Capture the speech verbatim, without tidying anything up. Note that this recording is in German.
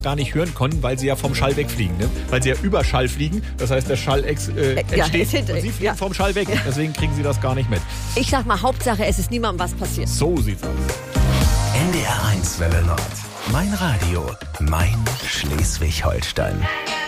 gar nicht hören können, weil sie ja vom Schall wegfliegen, ne? Weil sie ja über Schall fliegen, das heißt, der Schall ex, äh, entsteht ja, hinter, und sie fliegen ja. vom Schall weg. Deswegen kriegen sie das gar nicht mit. Ich sag mal, Hauptsache, es ist niemandem was passiert. So sieht's aus. N D R eins Welle Nord. Mein Radio, mein Schleswig-Holstein.